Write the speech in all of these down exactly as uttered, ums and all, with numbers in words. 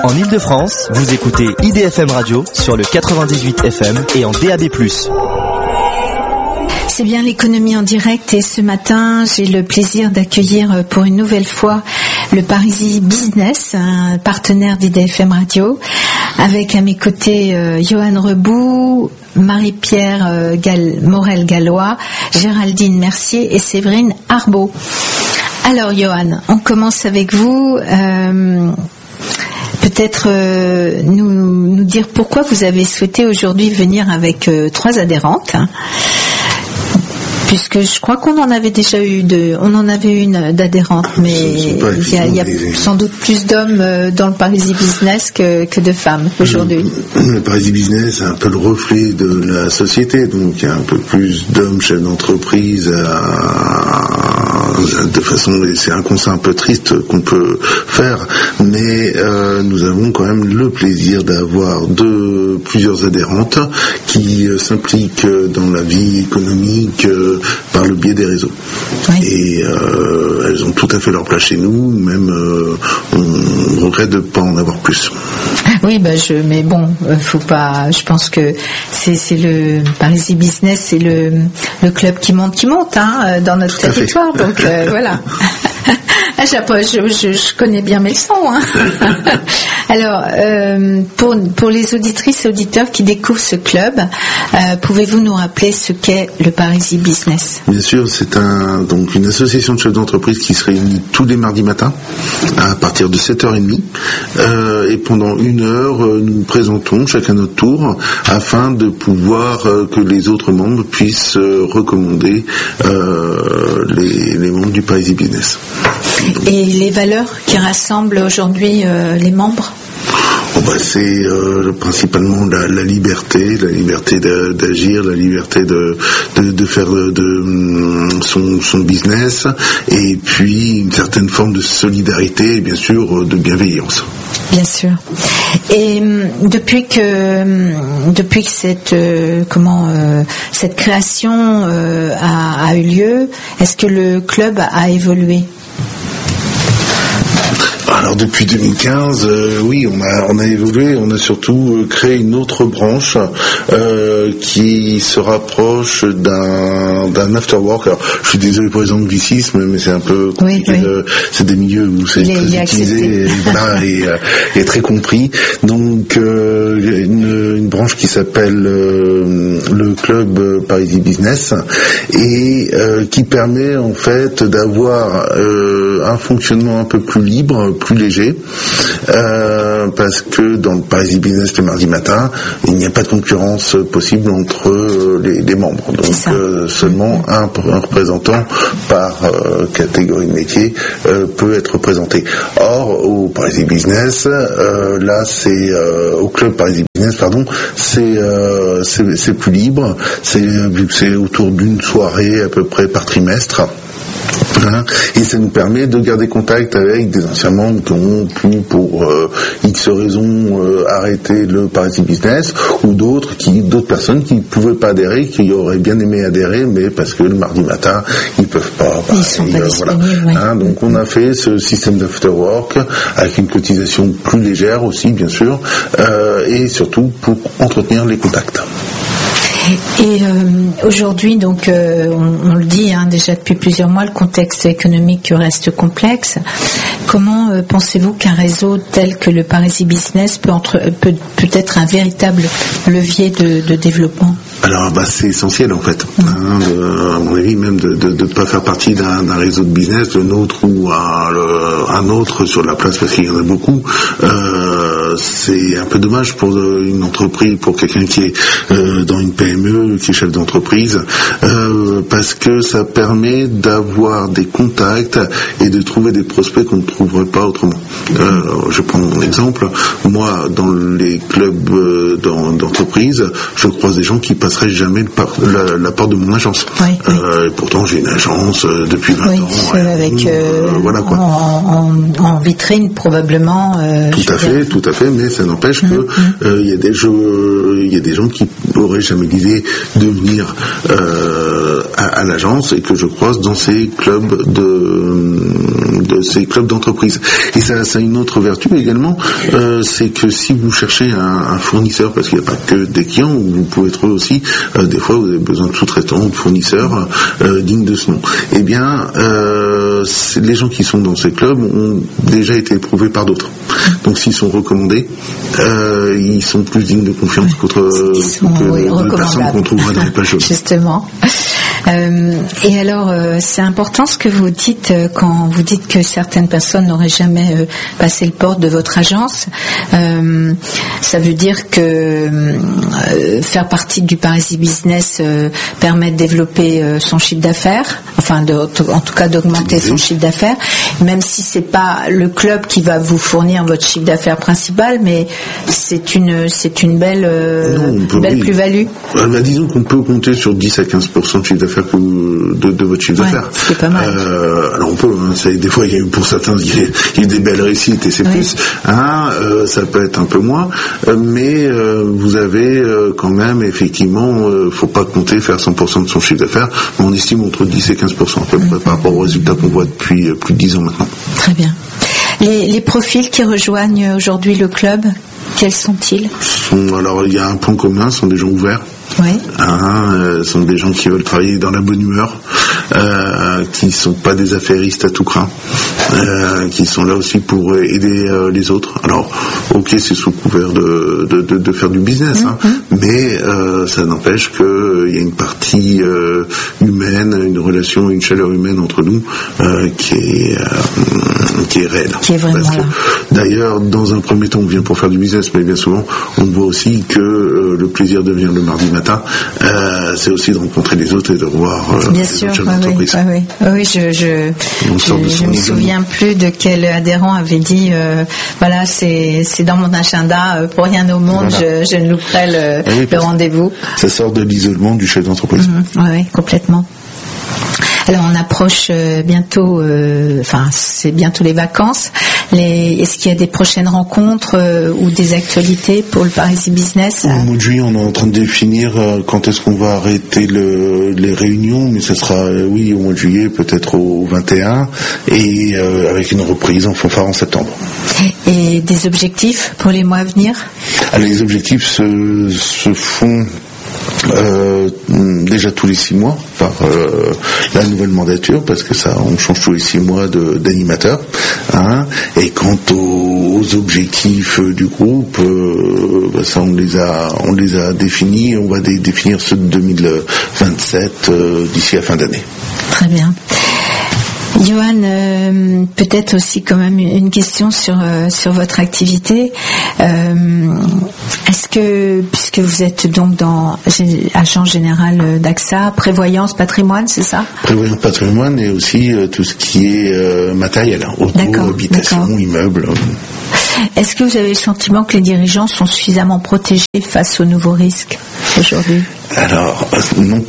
En Ile-de-France, vous écoutez I D F M Radio sur le quatre-vingt-dix-huit F M et en D A B plus. C'est bien l'économie en direct et ce matin, j'ai le plaisir d'accueillir pour une nouvelle fois le Parisis Business, un partenaire d'I D F M Radio, avec à mes côtés euh, Johan Reboux, Marie-Pierre euh, Gal- Morel-Gallois, Géraldine Mercier et Séverine Arbeau. Alors Johan, on commence avec vous. Euh, peut-être euh, nous, nous dire pourquoi vous avez souhaité aujourd'hui venir avec euh, trois adhérentes. Hein. Puisque je crois qu'on en avait déjà eu de, on en avait une d'adhérente, mais il y a, il y a sans doute plus d'hommes dans le Parisis Business que, que de femmes aujourd'hui. Le, le Parisis Business est un peu le reflet de la société, donc il y a un peu plus d'hommes chefs d'entreprise à, de façon, c'est un constat un peu triste qu'on peut faire, mais euh, nous avons quand même le plaisir d'avoir de plusieurs adhérentes qui euh, s'impliquent dans la vie économique euh, par le biais des réseaux. Oui. Et euh, elles ont tout à fait leur place chez nous, même euh, on regrette de ne pas en avoir plus. Oui, bah je, mais bon, faut pas. Je pense que c'est, c'est le Parisis Business, c'est le, le club qui monte, qui monte, hein, dans notre tout territoire. Donc euh, voilà. Ah, je, je, je connais bien mes leçons. Hein. Alors, euh, pour, pour les auditrices et auditeurs qui découvrent ce club, euh, pouvez-vous nous rappeler ce qu'est le Parisis Business ? Bien sûr, c'est un, donc une association de chefs d'entreprise qui se réunit tous les mardis matins à partir de sept heures trente. Euh, et pendant une heure, euh, nous nous présentons chacun notre tour afin de pouvoir euh, que les autres membres puissent euh, recommander euh, les, les membres du Parisis Business. Et les valeurs qui rassemblent aujourd'hui euh, les membres ? Oh bah c'est euh, principalement la, la liberté, la liberté de, d'agir, la liberté de, de, de faire de, de son, son business, et puis une certaine forme de solidarité et bien sûr de bienveillance. Bien sûr. Et depuis que depuis que cette euh, comment euh, cette création euh, a, a eu lieu, est-ce que le club a évolué ? Alors depuis deux mille quinze, euh, oui, on a on a évolué, on a surtout euh, créé une autre branche euh, qui se rapproche d'un d'un after work. Alors, je suis désolé pour les anglicismes, mais c'est un peu compliqué. Oui, oui. De, c'est des milieux où c'est les, très utilisé, et, voilà, et, euh, et très compris. Donc euh, une, une branche qui s'appelle euh, le club Parisis Business et euh, qui permet en fait d'avoir euh, un fonctionnement un peu plus libre, plus léger, euh, parce que dans le Parisis Business le mardi matin, il n'y a pas de concurrence possible entre euh, les, les membres. Donc euh, seulement un, un représentant par euh, catégorie de métier euh, peut être représenté. Or, au Parisis Business, euh, là c'est euh, au club Parisis Business, pardon, c'est, euh, c'est c'est plus libre. C'est vu que c'est autour d'une soirée à peu près par trimestre. Hein, et ça nous permet de garder contact avec des anciens membres qui ont pu pour euh, X raisons euh, arrêter le Parisis Business, ou d'autres qui d'autres personnes qui ne pouvaient pas adhérer, qui auraient bien aimé adhérer, mais parce que le mardi matin ils peuvent pas. Ils sont pas euh, voilà. Oui. Hein, donc on a fait ce système d'after work avec une cotisation plus légère aussi bien sûr, euh, et surtout pour entretenir les contacts. Et euh, aujourd'hui, donc, euh, on, on le dit hein, déjà depuis plusieurs mois, le contexte économique reste complexe. Comment euh, pensez-vous qu'un réseau tel que le Parisis Business peut, entre, peut, peut être un véritable levier de, de développement ? Alors, bah, c'est essentiel en fait, mmh. hein, de, à mon avis, même de ne de, de pas faire partie d'un, d'un réseau de business, le nôtre ou un, le, un autre sur la place, parce qu'il y en a beaucoup. Euh, c'est un peu dommage pour une entreprise, pour quelqu'un qui est euh, dans une P M E, qui est chef d'entreprise, euh, parce que ça permet d'avoir des contacts et de trouver des prospects qu'on ne trouverait pas autrement. Euh, je prends mon exemple. Moi, dans les clubs euh, dans, d'entreprise, je croise des gens qui passeraient jamais le par, la, la porte de mon agence. Oui, oui. Euh, et pourtant, j'ai une agence euh, depuis vingt oui, ans. Avec, euh, voilà quoi. En, en, en vitrine probablement. Euh, tout à fait, dire. tout à fait, mais ça n'empêche mmh, que il mmh. euh, y a des jeux, il y a des gens qui n'auraient jamais l'idée de venir euh, à, à l'agence et que je croise dans ces clubs de, de ces clubs d'entreprise. Et ça, ça a une autre vertu également, euh, c'est que si vous cherchez un, un fournisseur, parce qu'il n'y a pas que des clients, vous pouvez trouver aussi, euh, des fois vous avez besoin de sous-traitants, de fournisseurs euh, dignes de ce nom. Eh bien, euh, les gens qui sont dans ces clubs ont déjà été éprouvés par d'autres. Donc s'ils sont recommandés, euh, ils sont plus dignes de confiance oui, qu'autre que oui, de personnes qu'on trouvera dans les pages. Justement. Euh, et alors, euh, c'est important ce que vous dites euh, quand vous dites que certaines personnes n'auraient jamais euh, passé le porte de votre agence. Euh, ça veut dire que euh, faire partie du Parisis Business euh, permet de développer euh, son chiffre d'affaires, enfin, de, en tout cas d'augmenter son chiffre d'affaires, même si c'est pas le club qui va vous fournir votre chiffre d'affaires principal, mais c'est une c'est une belle euh, non, peut, belle oui. plus-value. Euh, bah, disons qu'on peut compter sur dix à quinze pour cent de chiffre d'affaires que vous, de, de votre chiffre ouais, d'affaires. C'est pas mal. Euh, alors on peut, hein, c'est, des fois il y a eu pour certains il y a, il y a eu des belles réussites et c'est ouais. plus. Hein, euh, ça peut être un peu moins, euh, mais euh, vous avez euh, quand même effectivement, euh, faut pas compter faire cent pour cent de son chiffre d'affaires, mais on estime entre dix et quinze pour cent à peu près mmh. par rapport aux résultats qu'on voit depuis euh, plus de dix ans maintenant. Très bien. Les, les profils qui rejoignent aujourd'hui le club, quels sont-ils ? sont, Alors il y a un point commun, ce sont des gens ouverts. Oui. Hein, euh, sont des gens qui veulent travailler dans la bonne humeur, euh, qui sont pas des affairistes à tout craint, euh, qui sont là aussi pour aider euh, les autres. Alors, ok, c'est sous couvert de, de, de, de faire du business, mmh, hein, mmh. mais euh, ça n'empêche qu'il euh, y a une partie euh, humaine, une relation, une chaleur humaine entre nous euh, qui est euh, qui est réelle. Qui est vraiment Parce que, là. D'ailleurs, dans un premier temps, on vient pour faire du business, mais bien souvent, on voit aussi que euh, le plaisir de venir le mardi matin. Euh, c'est aussi de rencontrer les autres et de voir euh, bien sûr, les autres oui, d'entreprise. Oui, oui, oui, je je, je, je me souviens plus de quel adhérent avait dit euh, voilà, c'est c'est dans mon agenda, euh, pour rien au monde, voilà. je, je ne louperai le, oui, le rendez-vous. Ça sort de l'isolement du chef d'entreprise. Mmh, oui, oui, complètement. Alors on approche euh, bientôt, euh, enfin c'est bientôt les vacances. Les, est-ce qu'il y a des prochaines rencontres euh, ou des actualités pour le Parisis Business ? Au mois de juillet, on est en train de définir euh, quand est-ce qu'on va arrêter le, les réunions, mais ça sera euh, oui au mois de juillet, peut-être au vingt et un, et euh, avec une reprise en fanfare en septembre. Et des objectifs pour les mois à venir ? Alors les objectifs se, se font Euh, déjà tous les six mois par euh, la nouvelle mandature, parce que ça on change tous les six mois de, d'animateur, hein, et quant aux, aux objectifs du groupe, euh, bah ça on les a on les a définis, on va dé, définir ceux de deux mille vingt-sept euh, d'ici la fin d'année. Très bien. Johan, euh, peut-être aussi quand même une question sur euh, sur votre activité. Euh, est-ce que, puisque vous êtes donc dans agent général d'A X A, prévoyance, patrimoine, c'est ça ? Prévoyance, patrimoine, et aussi euh, tout ce qui est euh, matériel, auto, d'accord, habitation, d'accord. immeuble. Est-ce que vous avez le sentiment que les dirigeants sont suffisamment protégés face aux nouveaux risques aujourd'hui ? Alors, non.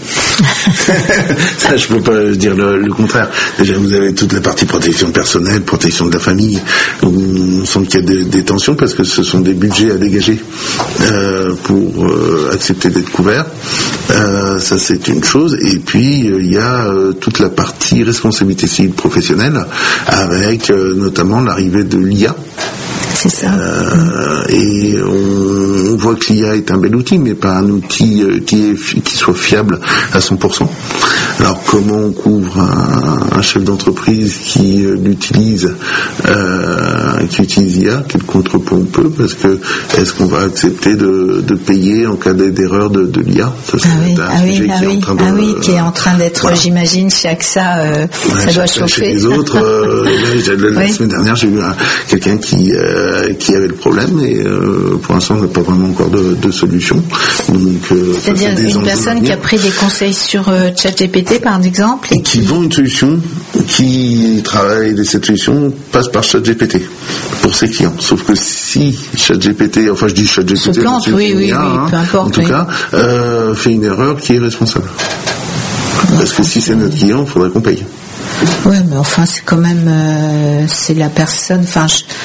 Ça, je peux pas dire le, le contraire. Déjà, vous avez toute la partie protection personnelle, protection de la famille. On sent qu'il y a des, des tensions parce que ce sont des budgets à dégager euh, pour euh, accepter d'être couverts. Euh, ça, c'est une chose. Et puis, euh, il y a euh, toute la partie responsabilité civile professionnelle avec euh, notamment l'arrivée de l'I A. C'est ça. Euh, et on, on voit que l'I A est un bel outil, mais pas un outil euh, qui, est, qui soit fiable à cent pour cent. Alors comment on couvre un, un chef d'entreprise qui euh, l'utilise, euh, qui utilise l'I A, quel contrepoint on peut, parce que est-ce qu'on va accepter de, de payer en cas d'erreur de, de l'I A ? Ça, ah oui, ah oui, ah oui, ah oui, qui est en train d'être, voilà. J'imagine, chez A X A, euh, ouais, ça doit chauffer. Chez les autres, euh, là, la, la oui. semaine dernière, j'ai eu un, quelqu'un qui euh, qui avait le problème, et euh, pour l'instant, on n'a pas vraiment encore de, de solution. Donc, euh, c'est-à-dire une personne qui a pris des conseils sur euh, ChatGPT, par exemple, et qui vend une solution, qui travaille de cette solution, passe par ChatGPT pour ses clients. Sauf que si ChatGPT, enfin je dis ChatGPT, se plante, oui, oui, oui, hein, peu importe, en tout oui. cas, euh, fait une erreur qui est responsable. Parce que si c'est notre client, il faudrait qu'on paye. Oui, mais enfin, c'est quand même, euh, c'est la personne, enfin, je,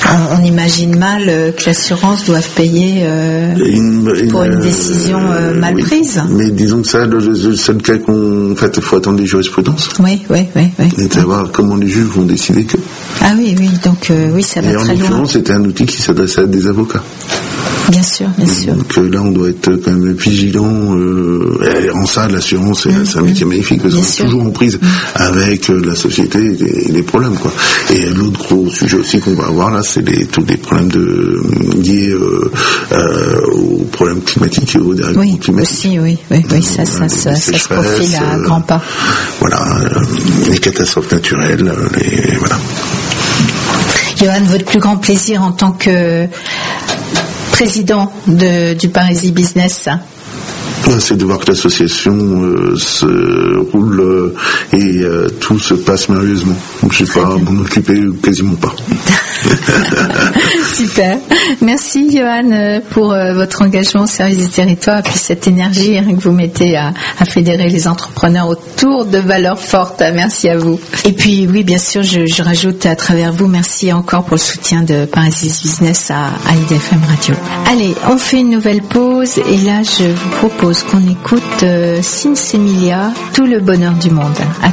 on, on imagine mal euh, que l'assurance doive payer euh, une, une, pour une décision euh, mal oui. prise. Mais disons que ça, le, le seul cas qu'on... En fait, il faut attendre les jurisprudences. Oui, oui, oui. oui. Et savoir comment les juges vont décider que... Ah oui, oui, donc euh, oui, ça va et très loin. En l'occurrence, c'était un outil qui s'adressait à des avocats. Bien sûr, bien sûr. Donc là, on doit être quand même vigilant. Euh, et en ça, l'assurance, c'est, mmh, c'est un métier mmh. magnifique parce qu'on est toujours en prise mmh. avec la société et les problèmes, quoi. Et l'autre gros sujet aussi qu'on va avoir là, c'est les, tous les problèmes de, liés euh, euh, aux problèmes climatiques et aux dérèglements oui, climatiques. Aussi, oui, oui, oui, ça, ça, ça, ça se profile à euh, grands pas. Voilà, euh, les catastrophes naturelles, les, voilà. Johan, votre plus grand plaisir en tant que président de, du Parisis Business? C'est de voir que l'association euh, se roule euh, et euh, tout se passe merveilleusement. Donc je ne vais pas m'en occuper quasiment pas. Super. Merci Johan pour euh, votre engagement au service du territoire et puis cette énergie hein, que vous mettez à, à fédérer les entrepreneurs autour de valeurs fortes. Merci à vous. Et puis oui, bien sûr, je, je rajoute à travers vous, merci encore pour le soutien de Parisis Business à, à I D F M Radio. Allez, on fait une nouvelle pause et là je vous propose qu'on écoute euh, Sinsemilia, tout le bonheur du monde. À